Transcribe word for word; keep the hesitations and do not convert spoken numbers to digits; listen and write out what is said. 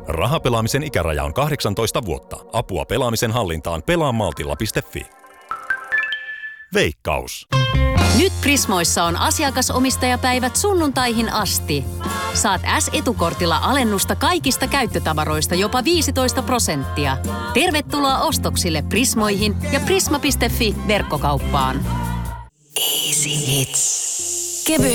Rahapelaamisen ikäraja on kahdeksantoista vuotta. Apua pelaamisen hallintaan pelaamaltilla piste fi. Veikkaus. Nyt Prismoissa on asiakasomistajapäivät sunnuntaihin asti. Saat S-etukortilla alennusta kaikista käyttötavaroista jopa viisitoista prosenttia. Tervetuloa ostoksille Prismoihin ja prisma piste fi verkkokauppaan. Easy hits. Kevyen